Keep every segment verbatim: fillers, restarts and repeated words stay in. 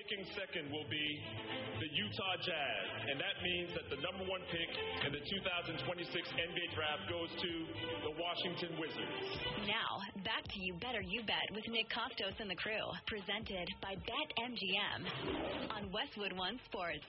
picking second will be the Utah Jazz, and that means that the number one pick in the two thousand twenty-six N B A Draft goes to the Washington Wizards. Now, back to You Better You Bet with Nick Kostos and the crew, presented by BetMGM on Westwood One Sports.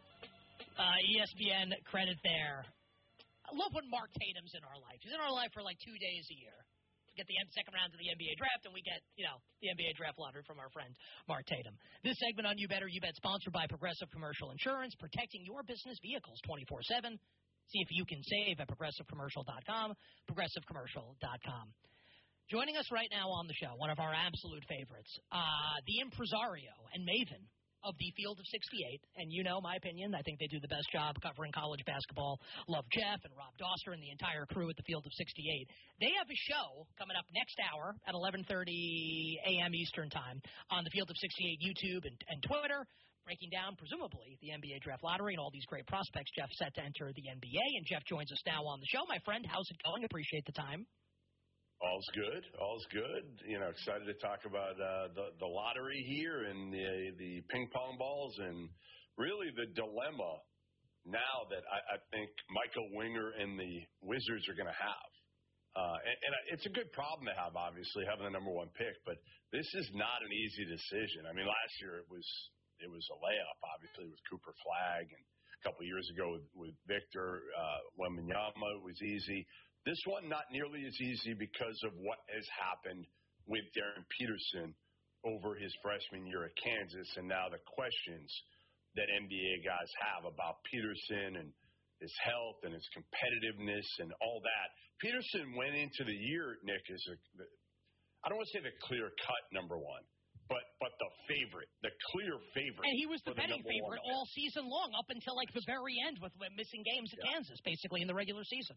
Uh, E S P N credit there. I love when Mark Tatum's in our life. He's in our life for like two days a year. We get the second round of the N B A draft, and we get, you know, the N B A draft lottery from our friend Mark Tatum. This segment on You Better You Bet, sponsored by Progressive Commercial Insurance, protecting your business vehicles twenty-four seven. See if you can save at progressive commercial dot com, progressive commercial dot com. Joining us right now on the show, one of our absolute favorites, uh, the impresario and maven of the Field of sixty-eight, and you know my opinion. I think they do the best job covering college basketball. Love Jeff and Rob Doster and the entire crew at the Field of sixty-eight. They have a show coming up next hour at eleven thirty a.m. Eastern Time on the Field of sixty-eight YouTube and, and Twitter, breaking down, presumably, the N B A Draft Lottery and all these great prospects Jeff set to enter the N B A. And Jeff joins us now on the show. My friend, how's it going? Appreciate the time. All's good. All's good. You know, excited to talk about uh, the the lottery here and the the ping pong balls and really the dilemma now that I, I think Michael Winger and the Wizards are going to have. Uh, and, and it's a good problem to have, obviously, having the number one pick. But this is not an easy decision. I mean, last year it was it was a layup, obviously, with Cooper Flagg, and a couple of years ago with, with Victor uh, Wembanyama, it was easy. This one, not nearly as easy because of what has happened with Darren Peterson over his freshman year at Kansas, and now the questions that N B A guys have about Peterson and his health and his competitiveness and all that. Peterson went into the year, Nick, as a, I don't want to say the clear-cut number one, but but the favorite, the clear favorite. And he was the betting the favorite one. all season long, up until like the very end with missing games at Yeah. Kansas, basically, in the regular season.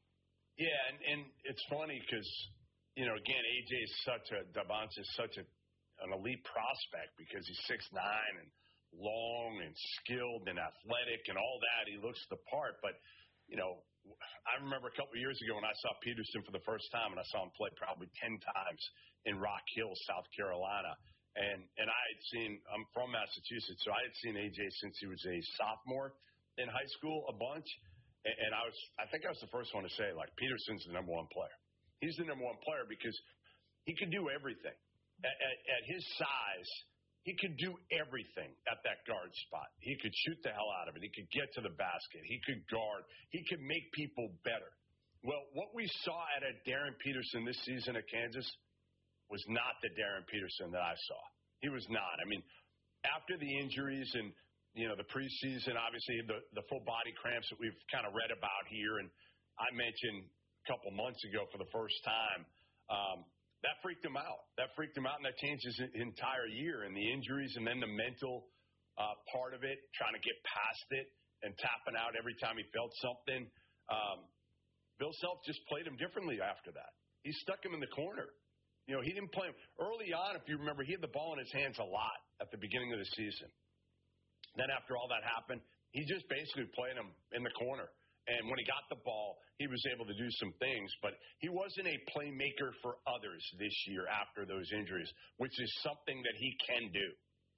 Yeah, and, and it's funny because, you know, again, A J is such a, Davance is such a, an elite prospect because he's six nine and long and skilled and athletic and all that. He looks the part. But, you know, I remember a couple of years ago when I saw Peterson for the first time, and I saw him play probably ten times in Rock Hill, South Carolina. And, and I had seen, I'm from Massachusetts, so I had seen A J since he was a sophomore in high school a bunch. And I was, I think I was the first one to say, like, Peterson's the number one player. He's the number one player because he can do everything. At, at, at his size, he could do everything at that guard spot. He could shoot the hell out of it. He could get to the basket. He could guard. He could make people better. Well, what we saw out of Darren Peterson this season at Kansas was not the Darren Peterson that I saw. He was not. I mean, after the injuries and you know, the preseason, obviously the, the full body cramps that we've kind of read about here, and I mentioned a couple months ago for the first time, um, that freaked him out. That freaked him out, and that changed his entire year. And the injuries and then the mental uh, part of it, trying to get past it and tapping out every time he felt something. Um, Bill Self just played him differently after that. He stuck him in the corner. You know, he didn't play him. Early on, if you remember, he had the ball in his hands a lot at the beginning of the season. Then after all that happened, he just basically played him in the corner. And when he got the ball, he was able to do some things. But he wasn't a playmaker for others this year after those injuries, which is something that he can do.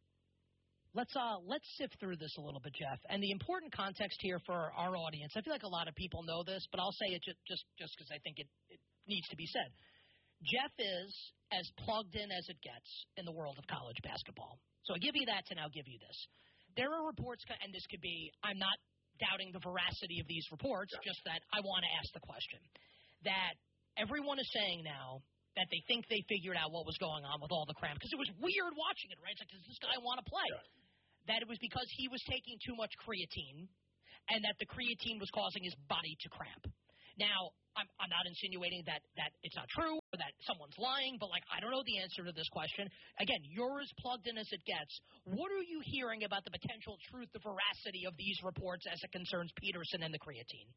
Let's uh let's sift through this a little bit, Jeff. And the important context here for our audience, I feel like a lot of people know this, but I'll say it just just just because I think it, it needs to be said. Jeff is as plugged in as it gets in the world of college basketball. So I give you that, and I'll give you this. There are reports, and this could be, I'm not doubting the veracity of these reports, just that I want to ask the question, that everyone is saying now that they think they figured out what was going on with all the cramp, because it was weird watching it, right? It's like, does this guy want to play? Yeah. That it was because he was taking too much creatine, and that the creatine was causing his body to cramp. Now, I'm, I'm not insinuating that, that it's not true or that someone's lying, but, like, I don't know the answer to this question. Again, you're as plugged in as it gets. What are you hearing about the potential truth, the veracity of these reports as it concerns Peterson and the creatine?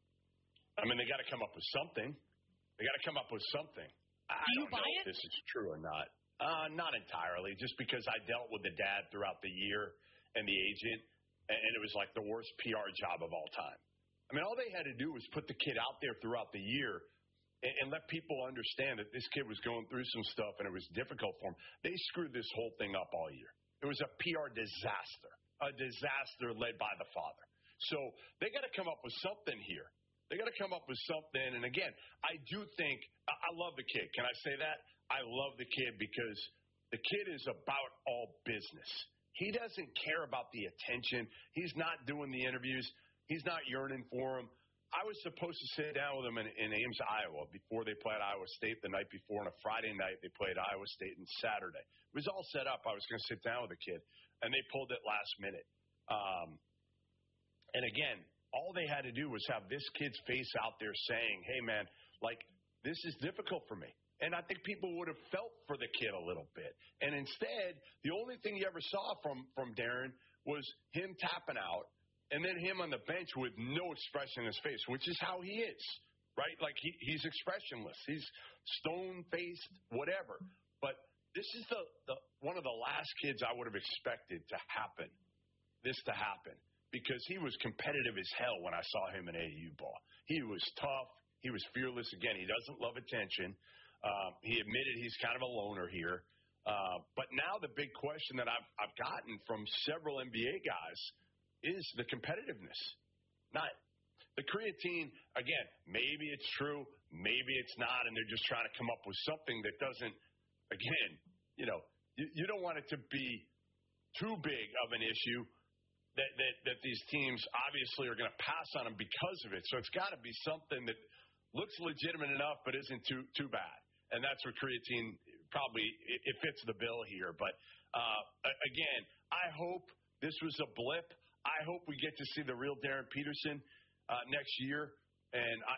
I mean, they got to come up with something. They got to come up with something. I Do you don't buy know it? if this is true or not. Uh, not entirely, just because I dealt with the dad throughout the year and the agent, and, and it was like the worst P R job of all time. I mean, all they had to do was put the kid out there throughout the year and, and let people understand that this kid was going through some stuff and it was difficult for him. They screwed this whole thing up all year. It was a P R disaster, a disaster led by the father. So they got to come up with something here. They got to come up with something. And again, I do think I, I love the kid. Can I say that? I love the kid because the kid is about all business. He doesn't care about the attention. He's not doing the interviews. He's not yearning for them. I was supposed to sit down with him in, in Ames, Iowa, before they played Iowa State the night before. On a Friday night, they played Iowa State on Saturday. It was all set up. I was going to sit down with the kid, and they pulled it last minute. Um, and again, all they had to do was have this kid's face out there saying, hey, man, like, this is difficult for me. And I think people would have felt for the kid a little bit. And instead, the only thing you ever saw from, from Darren was him tapping out, and then him on the bench with no expression in his face, which is how he is, right? Like, he, he's expressionless. He's stone-faced, whatever. But this is the, the one of the last kids I would have expected to happen, this to happen, because he was competitive as hell when I saw him in A A U ball. He was tough. He was fearless. Again, he doesn't love attention. Um, he admitted he's kind of a loner here. Uh, but now the big question that I've, I've gotten from several N B A guys is the competitiveness. Not the creatine, again, maybe it's true, maybe it's not, and they're just trying to come up with something that doesn't, again, you know, you, you don't want it to be too big of an issue that, that, that these teams obviously are going to pass on them because of it. So it's got to be something that looks legitimate enough but isn't too too bad. And that's where creatine probably it, it fits the bill here. But, uh, again, I hope this was a blip. I hope we get to see the real Darren Peterson uh, next year. And I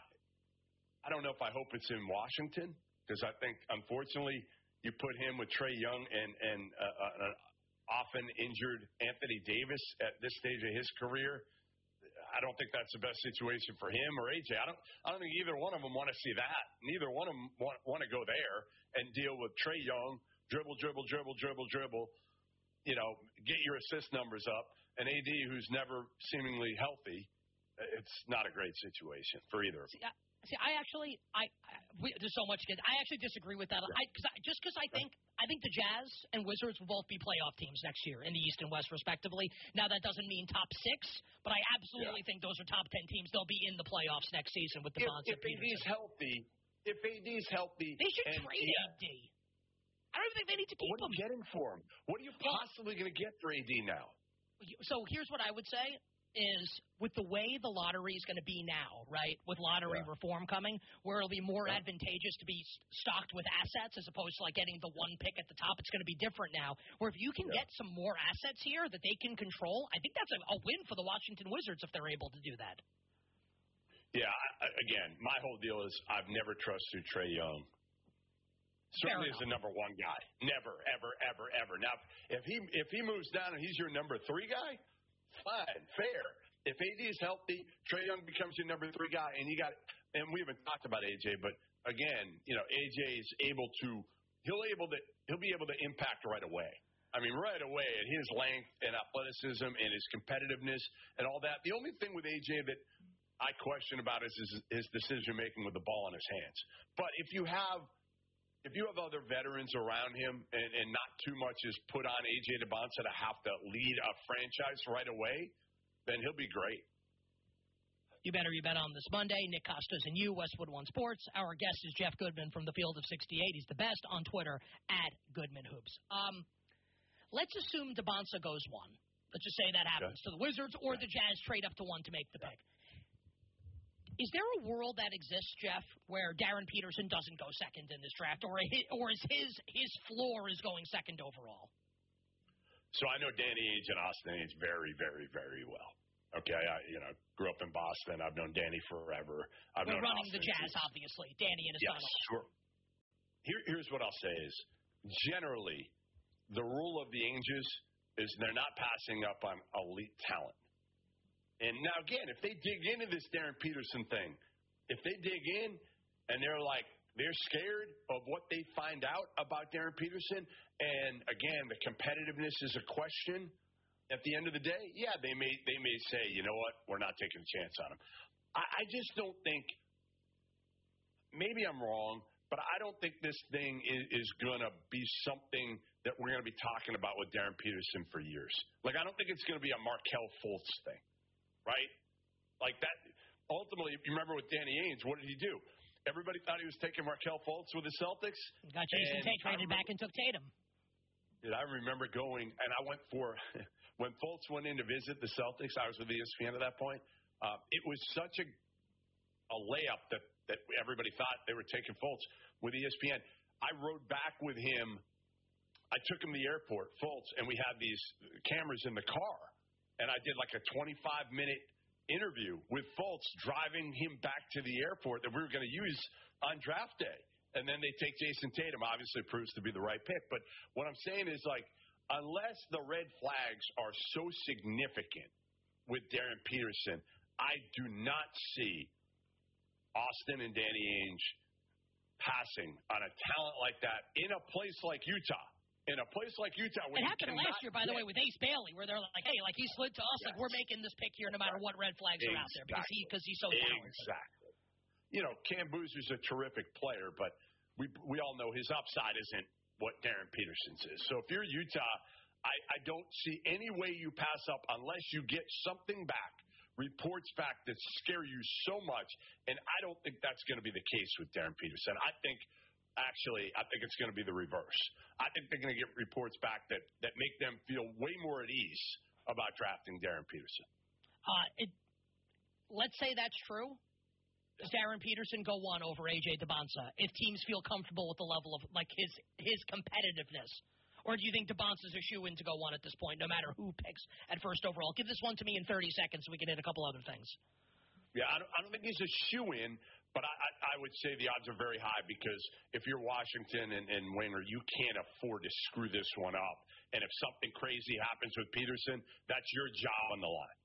I don't know if I hope it's in Washington, because I think, unfortunately, you put him with Trae Young and, and uh, an often injured Anthony Davis at this stage of his career. I don't think that's the best situation for him or A J. I don't I don't think either one of them want to see that. Neither one of them want, want to go there and deal with Trae Young, dribble, dribble, dribble, dribble, dribble, you know, get your assist numbers up. And A D, who's never seemingly healthy, it's not a great situation for either of them. See, I, see, I actually, I, I we, there's so much good. I actually disagree with that. Yeah. I, cause I, just because I think, I think the Jazz and Wizards will both be playoff teams next year in the East and West, respectively. Now, that doesn't mean top six, but I absolutely yeah. think those are top ten teams. They'll be in the playoffs next season with the Bonds and Peterson. If A D's healthy, if A D's healthy, they should and, trade yeah. A D. I don't even think they need to keep what him. What are you getting for him? What are you possibly going to get for A D now? So here's what I would say is with the way the lottery is going to be now, right, with lottery yeah. reform coming, where it'll be more yeah. advantageous to be stocked with assets as opposed to like getting the one pick at the top. It's going to be different now, where if you can yeah. get some more assets here that they can control, I think that's a, a win for the Washington Wizards if they're able to do that. Yeah, I, again, my whole deal is I've never trusted Trae Young. Certainly as the number one guy. Never, ever, ever, ever. Now, if he if he moves down and he's your number three guy, fine, fair. If A D is healthy, Trae Young becomes your number three guy, and you got. And we haven't talked about A J, but again, you know, A J is able to. He'll able to. He'll be able to impact right away. I mean, right away at his length and athleticism and his competitiveness and all that. The only thing with A J that I question about is his, his decision making with the ball in his hands. But if you have. If you have other veterans around him and, and not too much is put on A J Debonsa to have to lead a franchise right away, then he'll be great. You better, you bet on this Monday. Nick Costos and you, Westwood One Sports. Our guest is Jeff Goodman from the Field of sixty-eight. He's the best on Twitter at Goodman Hoops. Um, let's assume Debonsa goes one. Let's just say that happens okay. to the Wizards or the Jazz trade up to one to make the pick. Is there a world that exists, Jeff, where Darren Peterson doesn't go second in this draft, or his, or is his his floor is going second overall? So I know Danny Ainge and Austin Ainge very, very, very well. Okay, I you know grew up in Boston. I've known Danny forever. I've We're known running Austin the Jazz, since, obviously. Danny and his yes, son. Sure. Here, here's what I'll say is generally the rule of the Ainges is they're not passing up on elite talent. And now, again, if they dig into this Darren Peterson thing, if they dig in and they're like, they're scared of what they find out about Darren Peterson, and, again, the competitiveness is a question at the end of the day, yeah, they may they may say, you know what, we're not taking a chance on him. I, I just don't think, maybe I'm wrong, but I don't think this thing is, is going to be something that we're going to be talking about with Darren Peterson for years. Like, I don't think it's going to be a Markelle Fultz thing, right? Like that. Ultimately, you remember with Danny Ainge, what did he do? Everybody thought he was taking Markelle Fultz with the Celtics. Got Jason Tate traded back and took Tatum. Dude, I remember going, and I went for, when Fultz went in to visit the Celtics, I was with E S P N at that point. Uh, it was such a, a layup that, that everybody thought they were taking Fultz with E S P N. I rode back with him. I took him to the airport, Fultz, and we had these cameras in the car. And I did like a twenty-five minute interview with Fultz driving him back to the airport that we were going to use on draft day. And then they take Jason Tatum. Obviously proves to be the right pick. But what I'm saying is, like, unless the red flags are so significant with Darren Peterson, I do not see Austin and Danny Ainge passing on a talent like that in a place like Utah. In a place like Utah, where it happened last year, by the way, with Ace Bailey, where they're like, "Hey, like he slid to us, yes. like we're making this pick here, no matter what red flags exactly. are out there, because he because he's so talented." Exactly. You know, Cam Boozer's a terrific player, but we we all know his upside isn't what Darren Peterson's is. So if you're Utah, I, I don't see any way you pass up unless you get something back, reports back that scare you so much. And I don't think that's going to be the case with Darren Peterson. I think. Actually, I think it's going to be the reverse. I think they're going to get reports back that, that make them feel way more at ease about drafting Darren Peterson. Uh, it, let's say that's true. Does Darren Peterson go one over A J DeBonsa if teams feel comfortable with the level of like his his competitiveness? Or do you think DeBonsa's a shoe-in to go one at this point, no matter who picks at first overall? Give this one to me in thirty seconds so we can hit a couple other things. Yeah, I don't, I don't think he's a shoe-in. But I, I, I would say the odds are very high because if you're Washington and, and Winger, you can't afford to screw this one up. And if something crazy happens with Peterson, that's your job on the line.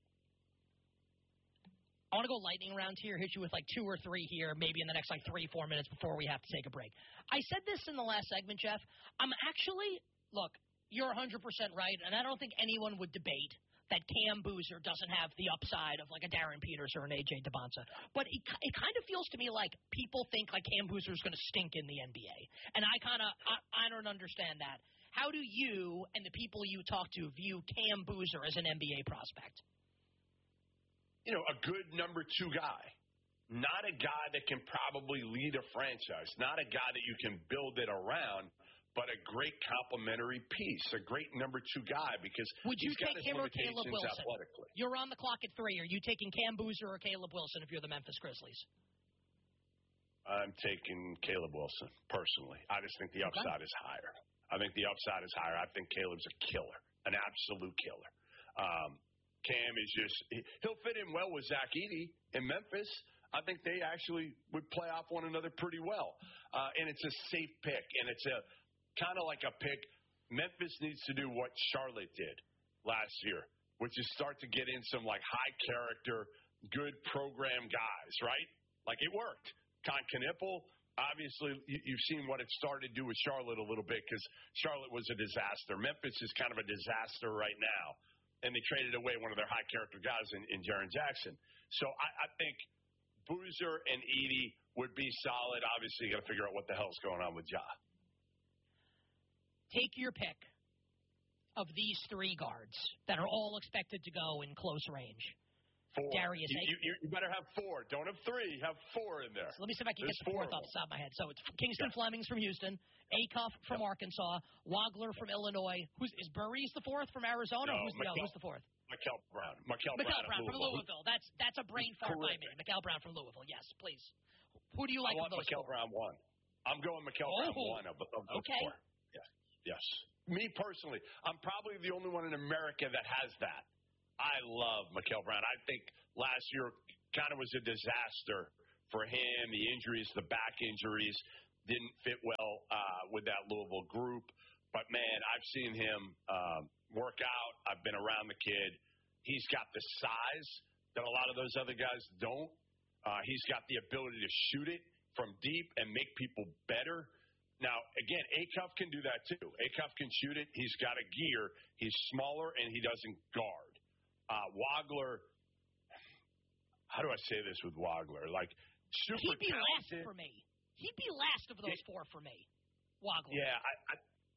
I want to go lightning round here, hit you with like two or three here, maybe in the next like three, four minutes before we have to take a break. I said this in the last segment, Jeff. I'm actually, look, you're one hundred percent right, and I don't think anyone would debate that Cam Boozer doesn't have the upside of like a Darren Peterson or an A J DeBonsa. But it, it kind of feels to me like people think like Cam Boozer is going to stink in the N B A. And I kind of, I, I don't understand that. How do you and the people you talk to view Cam Boozer as an N B A prospect? You know, a good number two guy. Not a guy that can probably lead a franchise. Not a guy that you can build it around. But a great complementary piece, a great number two guy because would you he's got take his him or Caleb Wilson? Athletically. You're on the clock at three. Are you taking Cam Boozer or Caleb Wilson if you're the Memphis Grizzlies? I'm taking Caleb Wilson personally. I just think the upside okay. is higher. I think the upside is higher. I think Caleb's a killer, an absolute killer. Um, Cam is just he'll fit in well with Zach Edey in Memphis. I think they actually would play off one another pretty well, uh, and it's a safe pick, and it's a kind of like a pick. Memphis needs to do what Charlotte did last year, which is start to get in some like high character, good program guys, right? Like it worked. Con Knipple, obviously, you, you've seen what it started to do with Charlotte a little bit because Charlotte was a disaster. Memphis is kind of a disaster right now, and they traded away one of their high character guys in, in Jaren Jackson. So I, I think Boozer and Edey would be solid. Obviously, you got to figure out what the hell's going on with Ja. Take your pick of these three guards that are all expected to go in close range. Four. Darius, you, you, you better have four. Don't have three. Have four in there. So let me see if I can There's get the fourth off the top of my head. So it's Kingston yeah. Flemings from Houston, Acuff from yeah. Arkansas, Wagler from Illinois. Who's is Burries the fourth from Arizona? No, who's, Mikel, no, who's the fourth? Mikel Brown. Mikel, Mikel Brown, Brown from Louisville. Louisville. That's that's a brain fart by me. Mikel Brown from Louisville. Yes, please. Who do you like? I want of those Mikel four? Brown one. I'm going Mikel oh. Brown one of, of those okay. four. Yes. Yes. Me personally, I'm probably the only one in America that has that. I love Mikel Brown. I think last year kind of was a disaster for him. The injuries, the back injuries, didn't fit well uh, with that Louisville group. But, man, I've seen him um, work out. I've been around the kid. He's got the size that a lot of those other guys don't. Uh, he's got the ability to shoot it from deep and make people better. Now, again, Acuff can do that too. Acuff can shoot it. He's got a gear. He's smaller, and he doesn't guard. Uh, Wagler, how do I say this with Wagler? Like, super He'd be talented. last for me. He'd be last of those four for me, Wagler. Yeah, I, I,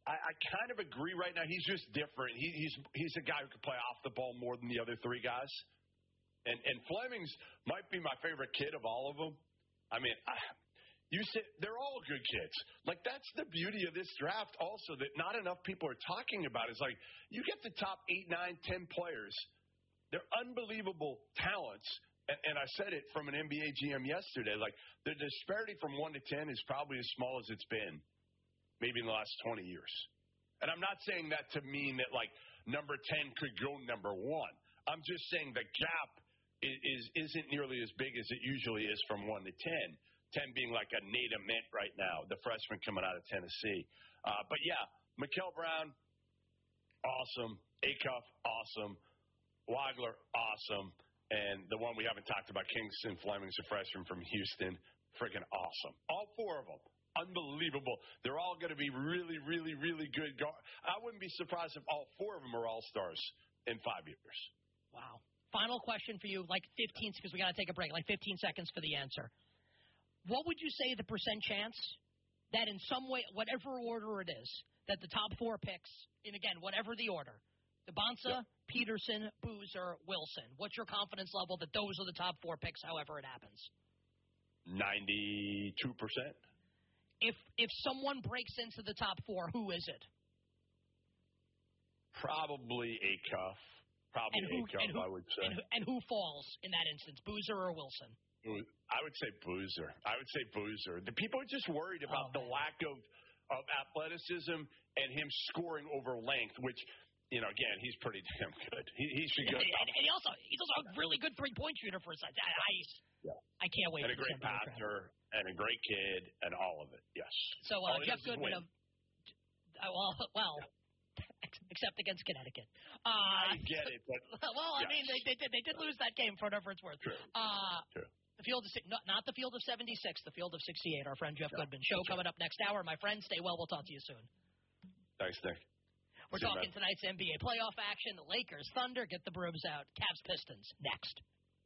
I, I kind of agree right now. He's just different. He, he's he's a guy who can play off the ball more than the other three guys. And and Fleming's might be my favorite kid of all of them. I mean, I, you said they're all good kids. Like, that's the beauty of this draft also that not enough people are talking about. Is like, you get the top eight, nine, ten players. They're unbelievable talents. And, and I said it from an N B A G M yesterday. Like, the disparity from one to ten is probably as small as it's been maybe in the last twenty years. And I'm not saying that to mean that, like, number ten could go number one. I'm just saying the gap is, is, isn't nearly as big as it usually is from one to ten. ten being like a Nate Ament right now, the freshman coming out of Tennessee. Uh, but, yeah, Mikel Brown, awesome. Acuff, awesome. Wagler, awesome. And the one we haven't talked about, Kingston Fleming's a freshman from Houston, freaking awesome. All four of them. Unbelievable. They're all going to be really, really, really good. Guard. I wouldn't be surprised if all four of them are all-stars in five years. Wow. Final question for you, like fifteen, because we got to take a break, like fifteen seconds for the answer. What would you say the percent chance that in some way, whatever order it is, that the top four picks, and again, whatever the order, DeBonsa, yep. Peterson, Boozer, Wilson, what's your confidence level that those are the top four picks, however it happens? ninety-two percent. If if someone breaks into the top four, who is it? Probably Acuff. Probably Acuff, I would say. And who, and who falls in that instance, Boozer or Wilson? I would say Boozer. I would say Boozer. The people are just worried about oh, the lack of, of athleticism and him scoring over length, which, you know, again, he's pretty damn good. He, he should go. And, and, and he also he's also a really good three-point shooter for his size. I, yeah. I can't wait. And a great passer. And a great kid, and all of it, yes. So uh, Jeff Goodman of, uh, well, well, except against Connecticut. Uh, I get it, but well, I yes. mean, they, they did they did lose that game for whatever it's worth. True. Uh, True. The field of not, not the field of seventy-six, the field of sixty-eight. Our friend Jeff yeah. Goodman. Show That's coming right. up next hour. My friend, stay well. We'll talk to you soon. Thanks, Nick. We're See talking you, tonight's N B A playoff action. The Lakers, Thunder, get the brooms out. Cavs, Pistons next.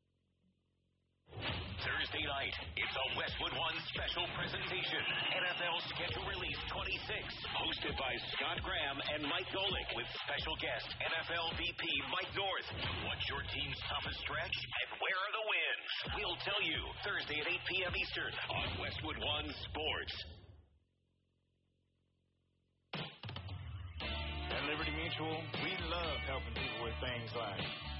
Thursday night, it's a Westwood One special presentation. N F L Schedule Release twenty-six, hosted by Scott Graham and Mike Golick, with special guest N F L V P Mike North. What's your team's toughest stretch, and where are the wins? We'll tell you Thursday at eight p.m. Eastern on Westwood One Sports. At Liberty Mutual, we love helping people with things like